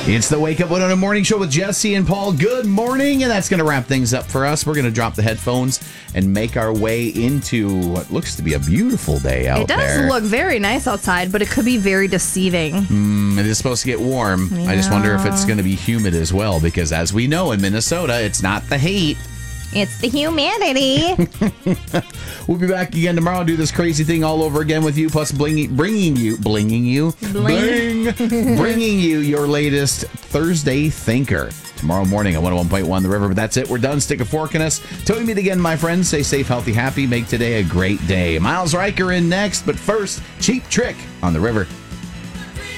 It's the Wake Up 100 Morning Show with Jesse and Paul. Good morning, and that's going to wrap things up for us. We're going to drop the headphones and make our way into what looks to be a beautiful day out there. It does look very nice outside, but it could be very deceiving. It is supposed to get warm. Yeah. I just wonder if it's going to be humid as well, because as we know in Minnesota, it's not the heat. It's the humidity. We'll be back again tomorrow, do this crazy thing all over again with you, plus bringing you your latest Thursday Thinker. Tomorrow morning on 101.1 The River. But that's it. We're done. Stick a fork in us. Till we meet again, my friends, stay safe, healthy, happy. Make today a great day. Miles Riker in next, but first, Cheap Trick on The River.